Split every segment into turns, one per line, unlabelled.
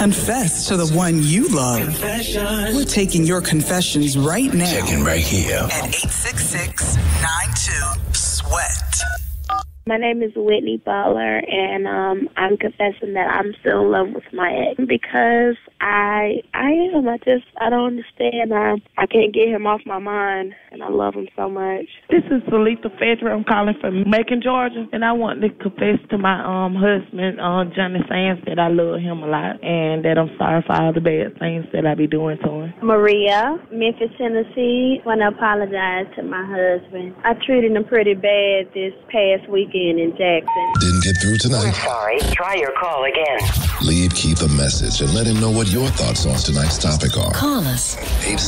Confess to the one you love.
Confessions.
We're taking your confessions right now.
Checking right here.
At 866-92-SWEAT.
My name is Whitney Butler, and I'm confessing that I'm still in love with my ex because I am. I don't understand. I can't get him off my mind, and I love him so much.
This is Salita Fedra. I'm calling from Macon, Georgia, and I want to confess to my husband, Johnny Sands, that I love him a lot and that I'm sorry for all the bad things that I be doing to him.
Maria, Memphis, Tennessee. I want to apologize to my husband. I treated him pretty bad this past weekend in Jackson.
Didn't get through tonight?
We're sorry. Try your call again.
Leave Keith a message and let him know what your thoughts on tonight's topic are.
Call us.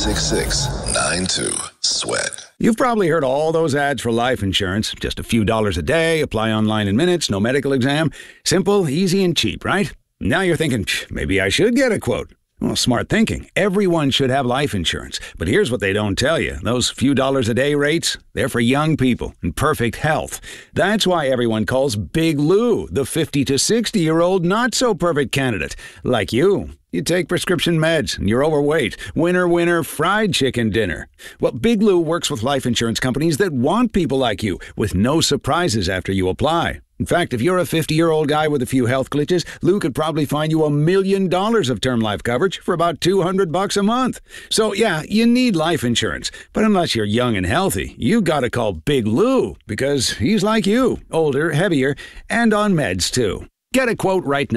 866-92-SWEAT.
You've probably heard all those ads for life insurance. Just a few dollars a day, apply online in minutes, no medical exam. Simple, easy, and cheap, right? Now you're thinking, maybe I should get a quote. Well, smart thinking. Everyone should have life insurance. But here's what they don't tell you. Those few dollars a day rates, they're for young people in perfect health. That's why everyone calls Big Lou the 50 to 60-year-old not-so-perfect candidate. Like you. You take prescription meds and you're overweight. Winner, fried chicken dinner. Well, Big Lou works with life insurance companies that want people like you with no surprises after you apply. In fact, if you're a 50-year-old guy with a few health glitches, Lou could probably find you $1 million of term life coverage for about $200 a month. So, yeah, you need life insurance. But unless you're young and healthy, you gotta call Big Lou because he's like you, older, heavier, and on meds, too. Get a quote right now.